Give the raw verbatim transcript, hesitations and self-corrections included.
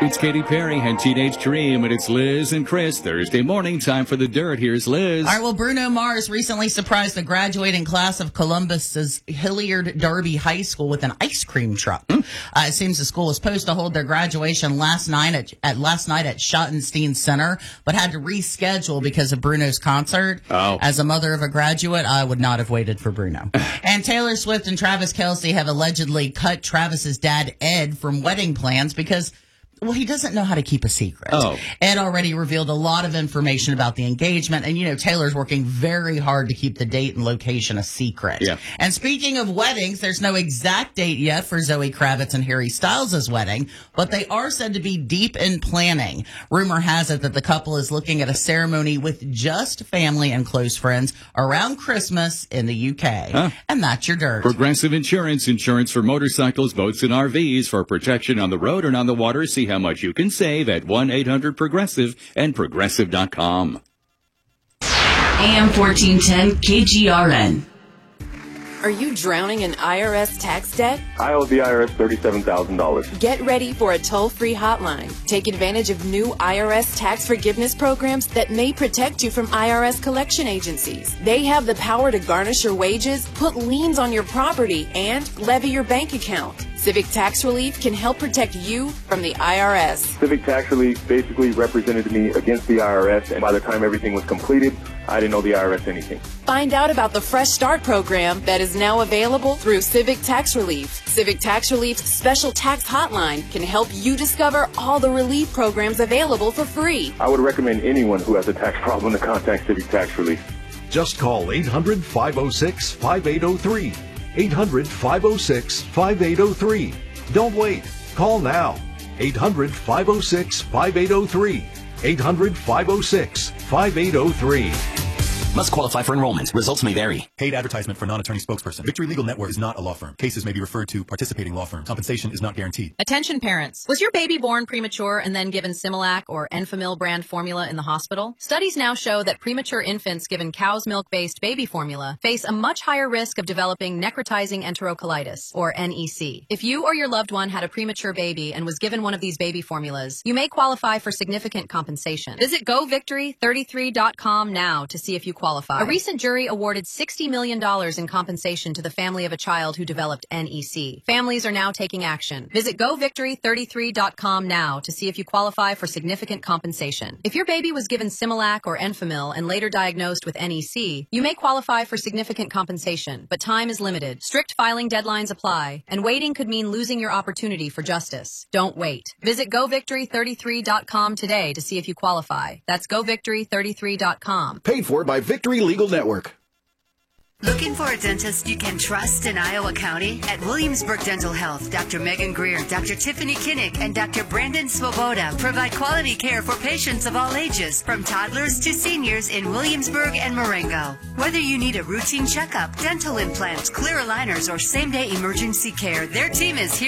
It's Katy Perry and Teenage Dream, and it's Liz and Chris. Thursday morning, time for the dirt. Here's Liz. All right, well, Bruno Mars recently surprised the graduating class of Columbus's Hilliard Darby High School with an ice cream truck. Mm. Uh, it seems the school was supposed to hold their graduation last night at, at last night at Schottenstein Center, but had to reschedule because of Bruno's concert. Oh. As a mother of a graduate, I would not have waited for Bruno. And Taylor Swift and Travis Kelce have allegedly cut Travis's dad, Ed, from wedding plans because, well, he doesn't know how to keep a secret. Oh. Ed already revealed a lot of information about the engagement. And, you know, Taylor's working very hard to keep the date and location a secret. Yeah. And speaking of weddings, there's no exact date yet for Zoe Kravitz and Harry Styles' wedding, but they are said to be deep in planning. Rumor has it that the couple is looking at a ceremony with just family and close friends around Christmas in the U K. Huh. And that's your dirt. Progressive Insurance. Insurance for motorcycles, boats, and R Vs for protection on the road and on the water. See how much you can save at one eight hundred progressive and progressive dot com. A M fourteen ten K G R N. Are you drowning in I R S tax debt? I owe the I R S thirty-seven thousand dollars. Get ready for a toll-free hotline. Take advantage of new I R S tax forgiveness programs that may protect you from I R S collection agencies. They have the power to garnish your wages, put liens on your property, and levy your bank account. Civic Tax Relief can help protect you from the I R S. Civic Tax Relief basically represented me against the I R S, and by the time everything was completed, I didn't owe the I R S anything. Find out about the Fresh Start program that is now available through Civic Tax Relief. Civic Tax Relief's special tax hotline can help you discover all the relief programs available for free. I would recommend anyone who has a tax problem to contact Civic Tax Relief. Just call eight hundred, five oh six, five eight oh three. eight hundred, five oh six, five eight oh three. Don't wait. Call now. eight hundred, five oh six, five eight oh three. eight hundred, five oh six, five eight oh three. Must qualify for enrollment. Results may vary. Paid advertisement for non-attorney spokesperson. Victory Legal Network is not a law firm. Cases may be referred to participating law firms. Compensation is not guaranteed. Attention parents. Was your baby born premature and then given Similac or Enfamil brand formula in the hospital? Studies now show that premature infants given cow's milk-based baby formula face a much higher risk of developing necrotizing enterocolitis, or N E C. If you or your loved one had a premature baby and was given one of these baby formulas, you may qualify for significant compensation. Visit go victory thirty-three dot com now to see if you qualify. A recent jury awarded sixty million dollars in compensation to the family of a child who developed N E C. Families are now taking action. Visit go victory thirty-three dot com now to see if you qualify for significant compensation. If your baby was given Similac or Enfamil and later diagnosed with N E C, you may qualify for significant compensation, but time is limited. Strict filing deadlines apply, and waiting could mean losing your opportunity for justice. Don't wait. Visit go victory thirty-three dot com today to see if you qualify. That's go victory thirty-three dot com. Paid for by Victory Legal Network. Looking for a dentist you can trust in Iowa County? At Williamsburg Dental Health, Doctor Megan Greer, Doctor Tiffany Kinnick, and Doctor Brandon Swoboda provide quality care for patients of all ages, from toddlers to seniors in Williamsburg and Marengo. Whether you need a routine checkup, dental implants, clear aligners, or same-day emergency care, their team is here.